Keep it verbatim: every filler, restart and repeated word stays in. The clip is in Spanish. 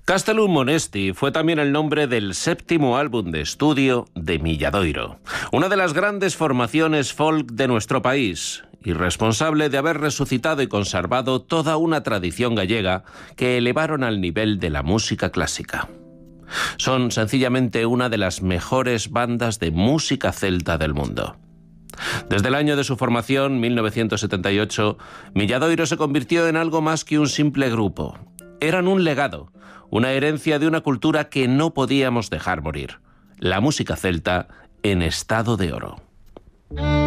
Castellum Monesti fue también el nombre del séptimo álbum de estudio de Milladoiro, una de las grandes formaciones folk de nuestro país, y responsable de haber resucitado y conservado toda una tradición gallega que elevaron al nivel de la música clásica. Son sencillamente una de las mejores bandas de música celta del mundo. Desde el año de su formación, mil novecientos setenta y ocho, Milladoiro se convirtió en algo más que un simple grupo. Eran un legado, una herencia de una cultura que no podíamos dejar morir: la música celta en estado de oro.